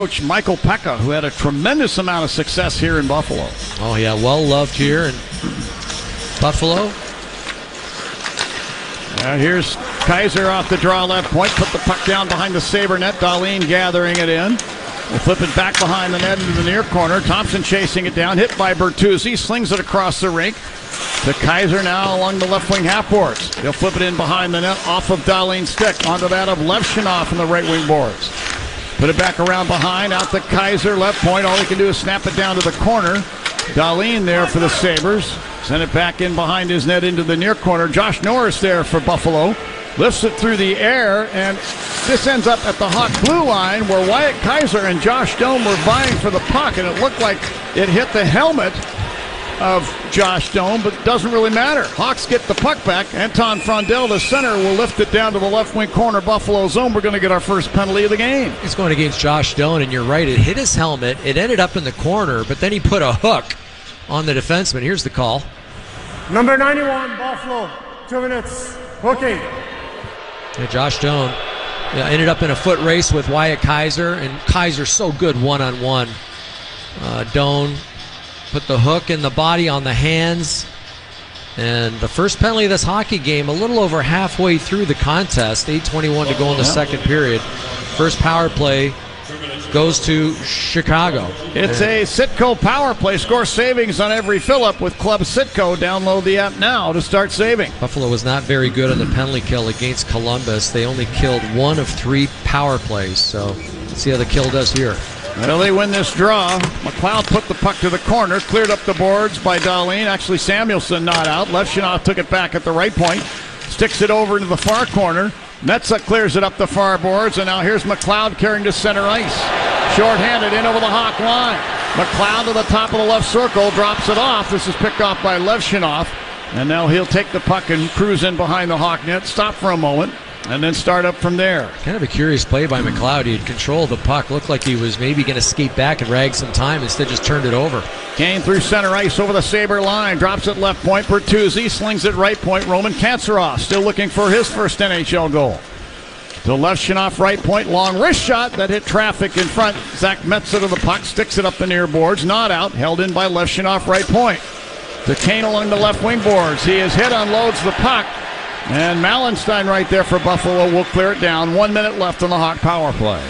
Coach Michael Pekka, who had a tremendous amount of success here in Buffalo. Oh, yeah, well-loved here in Buffalo. Here's Kaiser off the draw left point. Put the puck down behind the Sabre net. Dahlin gathering it in. They flip it back behind the net into the near corner. Thompson chasing it down. Hit by Bertuzzi. Slings it across the rink to Kaiser now along the left wing half boards. He'll flip it in behind the net off of Dahlin's stick. Onto that of Levshunov in the right wing boards. Put it back around behind, out to Kaiser, left point. All he can do is snap it down to the corner. Dahlin there for the Sabres. Send it back in behind his net into the near corner. Josh Norris there for Buffalo. Lifts it through the air, and this ends up at the Hawk blue line where Wyatt Kaiser and Josh Doan were vying for the puck, and it looked like it hit the helmet of Josh Doan, but it doesn't really matter. Hawks get the puck back. Anton Frondell, the center, will lift it down to the left wing corner Buffalo zone. We're going to get our first penalty of the game. It's going against Josh Doan, and you're right. It hit his helmet. It ended up in the corner, but then he put a hook on the defenseman. Here's the call. Number 91, Buffalo, 2 minutes, hooking. Yeah, Josh Doan ended up in a foot race with Wyatt Kaiser, and Kaiser's so good one-on-one. Doan put the hook in the body on the hands, and the first penalty of this hockey game a little over halfway through the contest. 8:21 to go in the second period. First power play goes to Chicago. It's a Citco power play. Score savings on every fill-up with Club Citco. Download the app now to start saving. Buffalo was not very good on the penalty kill against Columbus. They only killed 1 of 3 power plays, so let's see how the kill does here. Well, they win this draw. McLeod put the puck to the corner, cleared up the boards by Dahlin. Actually, Samuelson not out. Levshunov took it back at the right point, sticks it over into the far corner. Metza clears it up the far boards, and now here's McLeod carrying to center ice. Short-handed in over the Hawk line. McLeod to the top of the left circle, drops it off. This is picked off by Levshunov, and now he'll take the puck and cruise in behind the Hawk net, stop for a moment, and then start up from there. Kind of a curious play by McLeod. He had control of the puck. Looked like he was maybe going to skate back and rag some time. Instead, just turned it over. Kane through center ice over the Sabre line. Drops it left point. Bertuzzi slings it right point. Roman Kantsarov still looking for his first NHL goal. To Levshunov right point. Long wrist shot that hit traffic in front. Zach Metza to the puck. Sticks it up the near boards. Not out. Held in by Levshunov right point. To Kane along the left wing boards. He is hit. Unloads the puck. And Malenstein right there for Buffalo will clear it down. 1 minute left on the Hawk power play.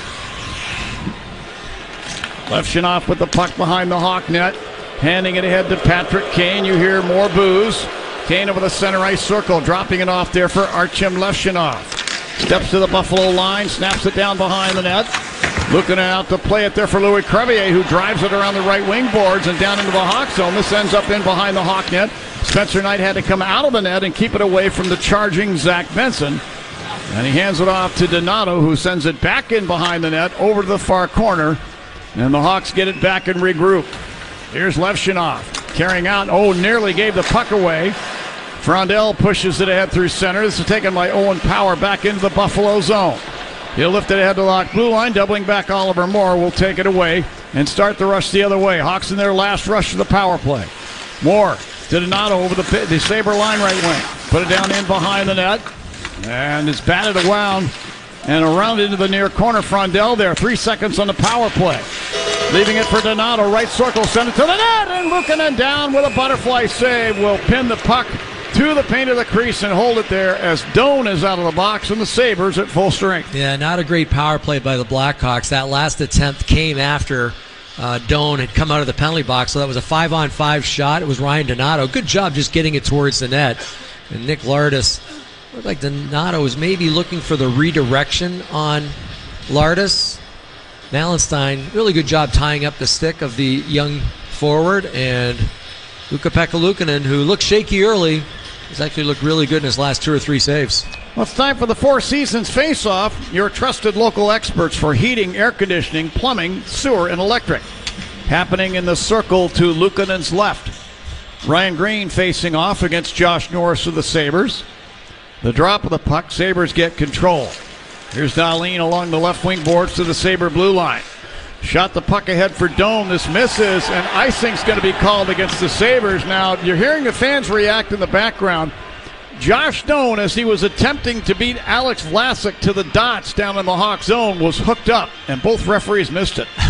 Levshunov with the puck behind the Hawk net. Handing it ahead to Patrick Kane. You hear more boos. Kane over the center ice circle. Dropping it off there for Artyom Levshunov. Steps to the Buffalo line. Snaps it down behind the net. Looking out to play it there for Louis Crevier, who drives it around the right wing boards and down into the Hawk zone. This ends up in behind the Hawk net. Spencer Knight had to come out of the net and keep it away from the charging Zach Benson. And he hands it off to Donato, who sends it back in behind the net over to the far corner. And the Hawks get it back and regroup. Here's Levshunov carrying out. Oh, nearly gave the puck away. Frondell pushes it ahead through center. This is taken by Owen Power back into the Buffalo zone. He'll lift it ahead to the Hawk blue line. Doubling back, Oliver Moore will take it away and start the rush the other way. Hawks in their last rush to the power play. Moore to Donato over the Sabre line right wing. Put it down in behind the net. And it's batted around and around into the near corner. Frondell there. 3 seconds on the power play. Leaving it for Donato. Right circle. Send it to the net. And Luukkonen down with a butterfly save. Will pin the puck to the paint of the crease and hold it there as Doan is out of the box and the Sabres at full strength. Yeah, not a great power play by the Blackhawks. That last attempt came after Doan had come out of the penalty box, so that was a 5-on-5 shot. It was Ryan Donato. Good job just getting it towards the net. And Nick Lardis, looked like Donato was maybe looking for the redirection on Lardis. Malenstein, really good job tying up the stick of the young forward, and Ukko-Pekka Luukkonen, who looked shaky early, has actually looked really good in his last 2 or 3 saves. Well, it's time for the Four Seasons Face-Off, your trusted local experts for heating, air conditioning, plumbing, sewer, and electric. Happening in the circle to Luukkonen's left. Ryan Green facing off against Josh Norris of the Sabres. The drop of the puck, Sabres get control. Here's Dahlin along the left wing boards to the Sabre blue line. Shot the puck ahead for Doan. This misses, and icing's going to be called against the Sabres. Now, you're hearing the fans react in the background. Josh Doan, as he was attempting to beat Alex Vlasic to the dots down in the Hawk zone, was hooked up, and both referees missed it.